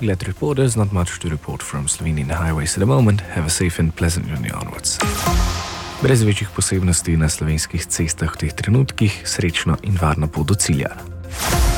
Glad to report there's not much to report from Slovenian highways at the moment. Have a safe and pleasant journey onwards. Brez večjih posebnosti na slovenskih cestah v teh trenutkih, srečno in varno pot do cilja.